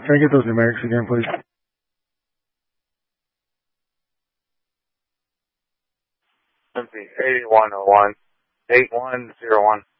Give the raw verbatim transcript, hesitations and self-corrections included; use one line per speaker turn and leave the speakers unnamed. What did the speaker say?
Can I get those numerics again, please?
eighty-one oh one, eight one zero one.